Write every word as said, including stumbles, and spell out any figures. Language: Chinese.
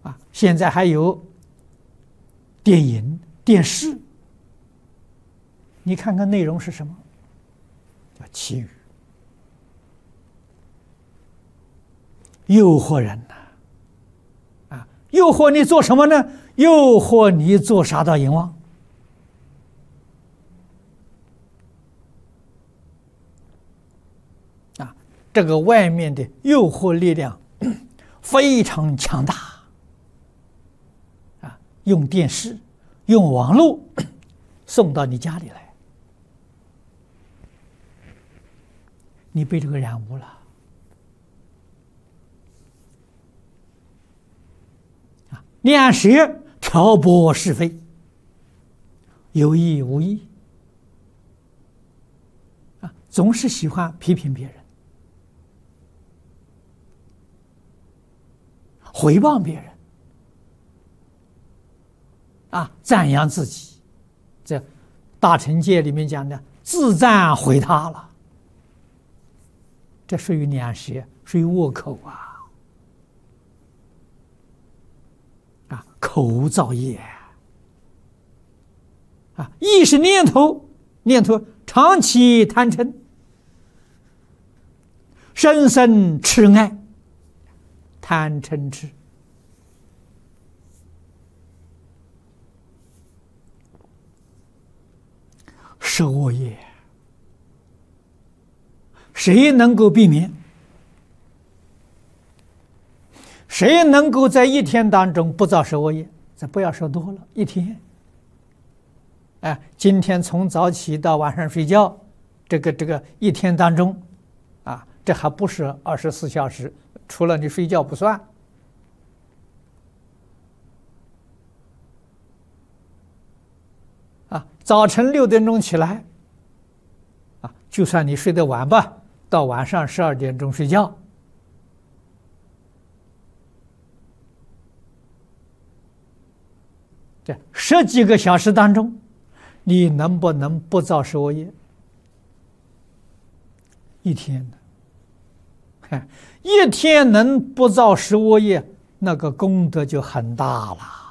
啊，现在还有电影、电视，你看看内容是什么？叫绮语，诱惑人呐、啊！啊，诱惑你做什么呢？诱惑你做杀盗淫妄。啊，这个外面的诱惑力量非常强大。啊，用电视、用网络送到你家里来，你被这个染污了。啊，两舌挑拨是非，有意无意，啊，总是喜欢批评别人，回谤别人，啊，赞扬自己。这大乘戒里面讲的自赞毁他了，这属于两舌，属于恶口啊！啊，口无造业啊，意识念头，念头长期贪嗔，深深痴爱，贪嗔痴。是恶业，谁能够避免？谁能够在一天当中不造十恶业？这不要说多了，一天。哎，今天从早起到晚上睡觉，这个这个一天当中，啊，这还不是二十四小时，除了你睡觉不算。啊，早晨六点钟起来，啊，就算你睡得晚吧，到晚上十二点钟睡觉，这十几个小时当中，你能不能不造十恶业？一天的，一天能不造十恶业，那个功德就很大了。